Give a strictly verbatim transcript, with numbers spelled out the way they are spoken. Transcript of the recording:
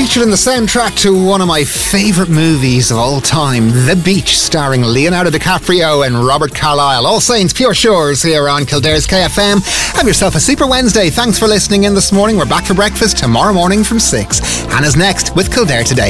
featured in the soundtrack to one of my favourite movies of all time, The Beach, starring Leonardo DiCaprio and Robert Carlyle. All Saints, Pure Shores here on Kildare's K F M. Have yourself a super Wednesday. Thanks for listening in this morning. We're back for breakfast tomorrow morning from six. Hannah's next with Kildare Today.